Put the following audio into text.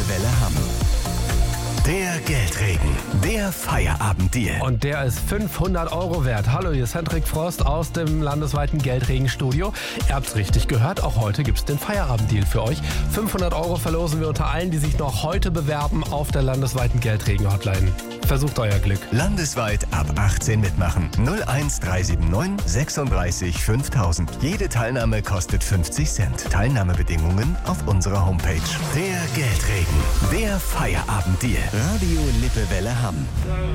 Lippe-Welle Hamm. Der Geldregen, der Feierabenddeal. Und der ist 500 € wert. Hallo, hier ist Hendrik Frost aus dem landesweiten Geldregenstudio. Ihr habt's richtig gehört, auch heute gibt's den Feierabenddeal für euch. 500 € verlosen wir unter allen, die sich noch heute bewerben auf der landesweiten Geldregen-Hotline. Versucht euer Glück. Landesweit ab 18 mitmachen. 01379 36 5000. Jede Teilnahme kostet 50 Cent. Teilnahmebedingungen auf unserer Homepage. Der Geldregen, der Feierabenddeal. Radio Lippe-Welle Hamm.